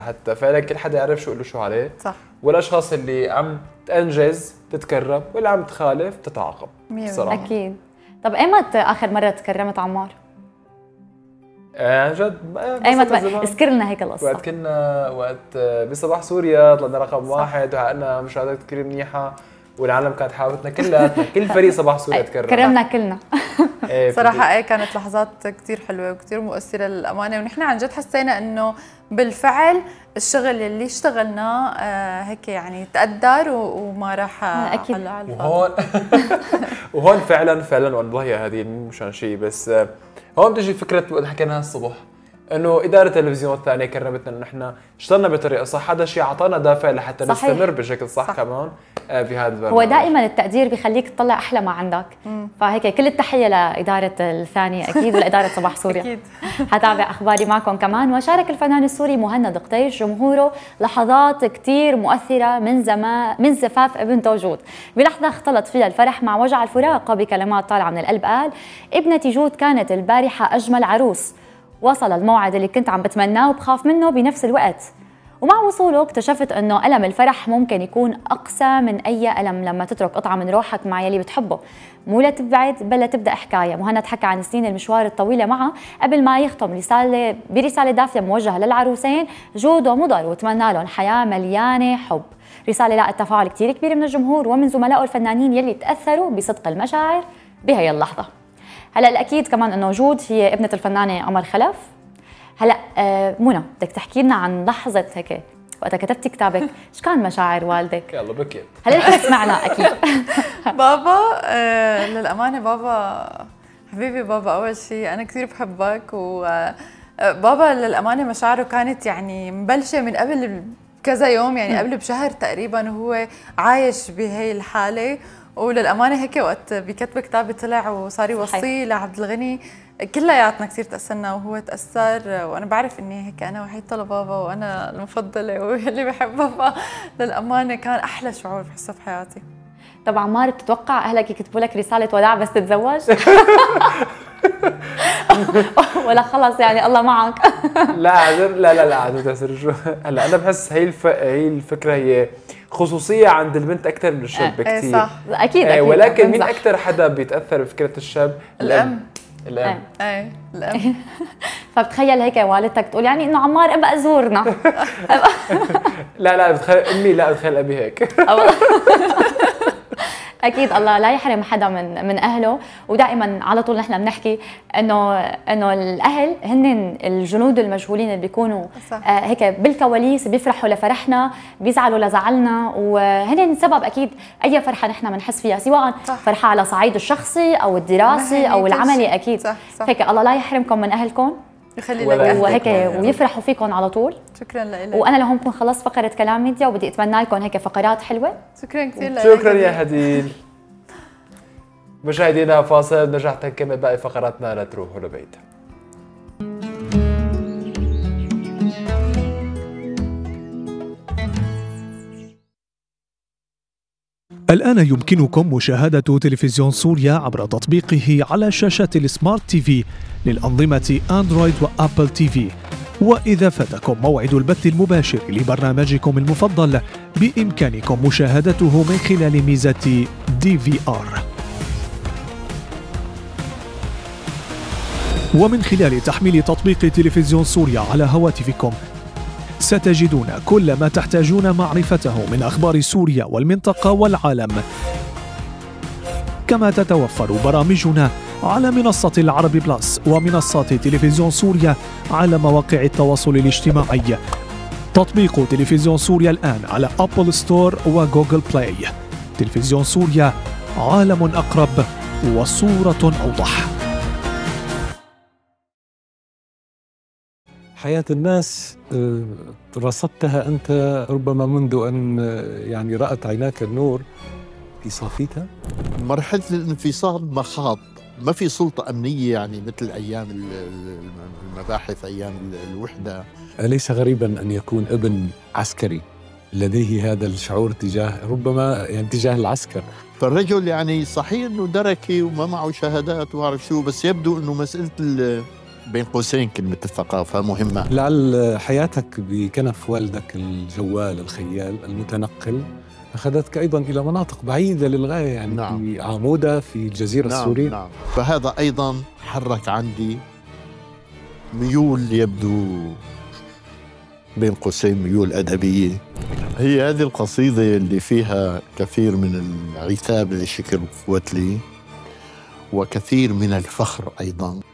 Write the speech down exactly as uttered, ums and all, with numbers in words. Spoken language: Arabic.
حتى فعلا كل حدا يعرف شو يقول له شو عليه. صح. والاشخاص اللي عم تنجز تتكرم واللي عم تخالف تتعاقب صراحه. اكيد. طب ايمت اخر مره تكرمت عمار؟ عن جد ايمت اذكر لنا هيك القصه. وقت كنا وقت بصباح سوريا طلعنا رقم واحد وحققنا مشاهدات كثير منيحه والعالم كانت حابتنا كلياتنا، كل فريق صباح سوريا تكرم. كرمنا كلنا. ايه صراحه ايه كانت لحظات كثير حلوه وكثير مؤثره للامانه، ونحن عن جد حسينا انه بالفعل الشغل اللي اشتغلناه آه هيك يعني تقدر وما راح اكيد. وهون وهون فعلا فعلا والله يا هديل مو مشان شيء، بس هون بتجي فكره وقت حكيناها الصبح انه اداره التلفزيون الثانيه كرمتنا انه نحن اشتغلنا بطريقه صح، هذا الشيء اعطانا دافع لحتى صحيح. نستمر بشكل صح, صح. كمان بهذا البرنامج. هو دائما التقدير بيخليك تطلع احلى ما عندك. مم. فهيك كل التحيه لاداره الثانيه اكيد ولاداره صباح سوريا. اكيد. حتابع اخباري معكم كمان. وشارك الفنان السوري مهند قطيش جمهوره لحظات كثير مؤثره من زمان من زفاف ابنته جود، بلحظه اختلط فيها الفرح مع وجع الفراق بكلمات طالعه من القلب قال: ابنتي جود كانت البارحه اجمل عروس، وصل الموعد اللي كنت عم بتمناه وبخاف منه بنفس الوقت، ومع وصوله اكتشفت انه ألم الفرح ممكن يكون أقسى من أي ألم لما تترك قطعة من روحك مع يلي بتحبه، مو لتبعد بل لتبدأ حكاية. مهند حكى عن سنين المشوار الطويلة معه قبل ما يختم رسالة برسالة دافية موجهة للعروسين جود ومضر، وتمنى لهم حياة مليانة حب. رسالة لاقت تفاعل كتير كبير من الجمهور ومن زملائه الفنانين يلي تأثروا بصدق المشاعر بهي اللحظة. هلا الأكيد كمان انه جود هي ابنة الفنانة قمر خلف. هلا آه منى بدك تحكي لنا عن لحظه هيك وقتها كتبتي كتابك، ايش كان مشاعر والدك؟ يلا بكيت. هلا رح تسمعنا اكيد. بابا آه للامانه بابا حبيبي، بابا اول شيء انا كثير بحبك، وبابا للامانه مشاعره كانت يعني مبلشه من قبل كذا يوم، يعني قبل بشهر تقريبا وهو عايش بهي الحاله. وللامانه هيك وقت بكتب كتابي طلع وصار يوصيه لعبد الغني كلياتنا كثير تأثرنا وهو تأثر، وانا بعرف اني هيك انا وحيدة لبابا وانا المفضله واللي بحب بابا. للامانه كان احلى شعور بحسه في حياتي. طب عمار بتتوقع اهلك يكتبوا لك رساله وداع بس تتزوج؟ ولا خلص يعني الله معك؟ لا عذر لا لا لا عذر تسر. هلا انا بحس هي الف... هي الفكره هي خصوصيه عند البنت اكثر من الشاب بكثير. ايه صح اكيد اكيد. ولكن مين اكثر حدا بيتاثر بفكره الشاب؟ الام. الام ايه الام. فبتخيل هيك والدتك تقول يعني انه عمار ابقى زورنا. لا لا بتخيل امي، لا بتخيل ابي هيك. اكيد الله لا يحرم حدا من من اهله، ودائما على طول نحن بنحكي انه انه الاهل هن الجنود المجهولين اللي بيكونوا آه هيك بالكواليس، بيفرحوا لفرحنا بيزعلوا لزعلنا، وهن سبب اكيد اي فرحه نحن بنحس فيها، سواء صح. فرحه على صعيد الشخصي او الدراسي او العملي اكيد. صح صح. هيك الله لا يحرمكم من اهلكم يخلي لك وهيك ويفرحوا فيكم على طول. شكرا لك. وانا لهون بكون خلصت فقره كلام ميديا، وبدي اتمنى لكم هيك فقرات حلوه. شكرا كثير لك. شكرا يا هديل. مشاهدينا فاصل، نرجع نكمل باقي فقراتنا لا تروحوا لبعيد. الآن يمكنكم مشاهدة تلفزيون سوريا عبر تطبيقه على شاشات السمارت تي في للأنظمة أندرويد وأبل تي في. وإذا فاتكم موعد البث المباشر لبرنامجكم المفضل بإمكانكم مشاهدته من خلال ميزة دي في آر. ومن خلال تحميل تطبيق تلفزيون سوريا على هواتفكم ستجدون كل ما تحتاجون معرفته من أخبار سوريا والمنطقة والعالم. كما تتوفر برامجنا على منصة العربي بلس ومنصات تلفزيون سوريا على مواقع التواصل الاجتماعي. تطبيق تلفزيون سوريا الآن على أبل ستور وجوجل بلاي. تلفزيون سوريا، عالم أقرب وصورة أوضح. حياة الناس رصدتها أنت ربما منذ أن يعني رأت عيناك النور في صافيتها. مرحلة الانفصال مخاض، ما في سلطة أمنية يعني مثل أيام المباحث، أيام الوحدة. أليس غريبا أن يكون ابن عسكري لديه هذا الشعور تجاه ربما يعني تجاه العسكر؟ فالرجل يعني صحيح أنه دركي وما معه شهادات وعرف شو، بس يبدو أنه مسألة بين قوسين كلمة الثقافة مهمة. لعل حياتك بكنف والدك الجوال الخيال المتنقل أخذتك أيضا إلى مناطق بعيدة للغاية، يعني نعم. في عمودة في الجزيرة نعم السورية. نعم. فهذا أيضا حرك عندي ميول يبدو بين قوسين ميول أدبية. هي هذه القصيدة اللي فيها كثير من العتاب لشكل قوتلي وكثير من الفخر أيضا.